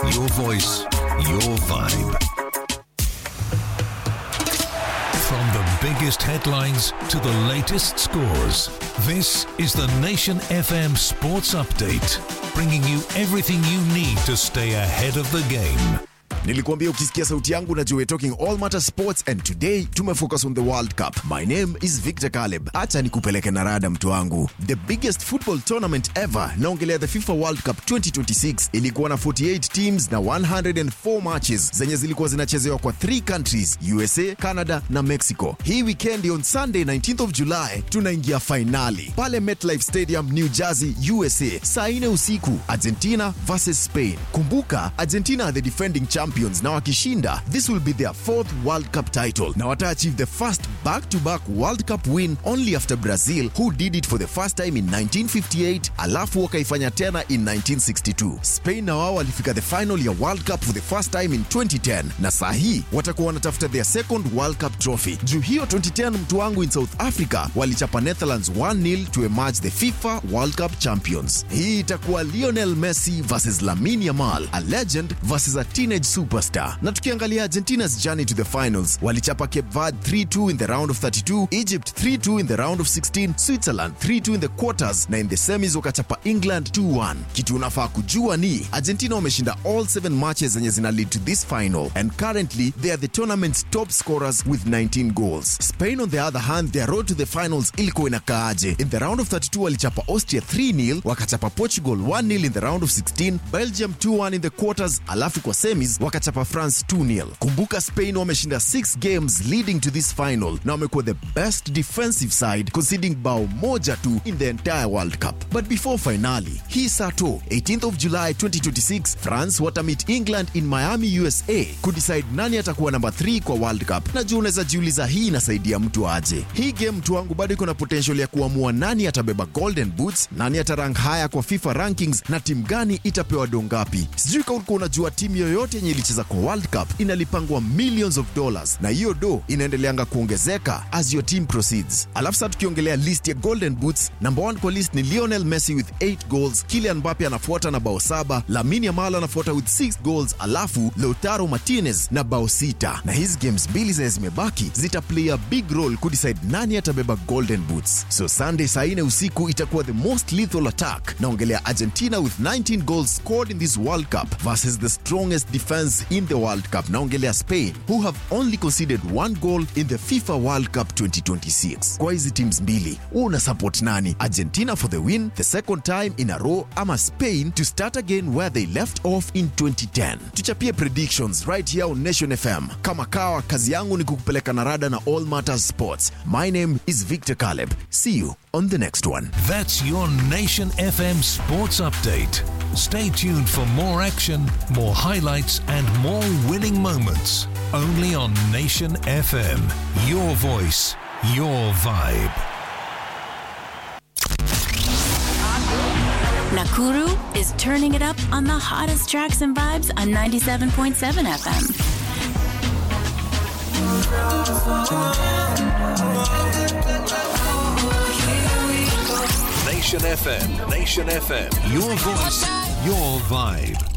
Your voice, your vibe. From the biggest headlines to the latest scores, this is the Nation FM Sports Update, bringing you everything you need to stay ahead of the game. Nilikuambia ukisikia sauti yangu unajua we're talking all matter sports, and today tumefocus on the World Cup. My name is Victor Caleb. Acha nikupeleke na rada mtu wangu. The biggest football tournament ever, naongelea the FIFA World Cup 2026, ilikuwa na 48 teams na 104 matches zenye zilikuwa zinachezewa kwa 3 countries, USA, Canada na Mexico. Hii weekend on Sunday 19th of July tunaingia finali pale MetLife Stadium, New Jersey, USA, saa 4 usiku, Argentina versus Spain. Kumbuka, Argentina are the defending champions. Na wakishinda, this will be their 4th World Cup title. Na wata-achieve the first back-to-back World Cup win only after Brazil, who did it for the first time in 1958, alafu wakaifanya tena in 1962. Spain na wao walifika the final ya World Cup for the first time in 2010. Na sahi, watakuwa wanatafuta their second World Cup trophy. Juu hiyo 2010 mtu wangu in South Africa, walichapa Netherlands 1-0 to emerge the FIFA World Cup champions. Hii itakuwa Lionel Messi versus Lamine Yamal, a legend versus a teenage superstar. Na tukiangalia Argentina's journey to the finals, walichapa Cape Verde 3-2 in the round of 32, Egypt 3-2 in the round of 16, Switzerland 3-2 in the quarters, na in the semis wakachapa England 2-1. Kitu unafaa kujua ni Argentina wameshinda all 7 matches zenye zina lead to this final, and currently they are the tournament's top scorers with 19 goals. Spain on the other hand, their road to the finals ilikuwa inakaaje. In the round of 32 walichapa Austria 3-0, wakachapa Portugal 1-0 in the round of 16, Belgium 2-1 in the quarters, alafu kwa semis wakachapa France 2-0. Kumbuka Spain wameshinda 6 games leading to this final, na wamekuwa the best defensive side conceding bao moja tu in the entire World Cup. But before finali, hii sato 18th of July 2026, France watamit England in Miami, USA kudecide nani atakuwa number 3 kwa World Cup. Na juu unaweza jiuliza hii inasaidia mtu aje. Hii game mtu wangu bado iko na potential ya kuamua nani atabeba golden boots, nani atarank haya kwa FIFA rankings, na timu gani itapewa dongapi. Sijui kama ulikuwa unajua timu yoyote yenye ilicheza kwa World Cup inalipangwa millions of dollars, na hiyo do inaendeleanga kuongezeka as your team proceeds. Alafu sasa tukiongelea list ya golden boots, number 1 kwa list ni Lionel Messi with 8 goals, Kylian Mbappe anafuata na bao 7, Lamine Yamal anafuata with 6 goals, alafu Lautaro Martinez na bao 6. Na hizi games mbili zimebaki zitaplay a big role kudecide nani atabeba golden boots. So Sunday saa 4 usiku itakuwa the most lethal attack. Naongelea Argentina with 19 goals scored in this World Cup versus the strongest defense in the World Cup. Naongelea Spain, who have only conceded 1 goal in the FIFA World Cup 2026. Kwa hizi teams mbili, una support nani? Argentina for the win, the second time in a row, ama Spain to start again where they left off in 2010? Tuchapie predictions right here on Nation FM. Kama kawa, kazi yangu ni kukupeleka na rada na All Matters Sports. My name is Victor Caleb. See you on the next one. That's your Nation FM Sports Update. Stay tuned for more action, more highlights, and more winning moments. Only on Nation FM. Your voice, your vibe. Nakuru is turning it up on the hottest tracks and vibes on 97.7 FM. Nation FM. Nation FM. Your voice, your vibe.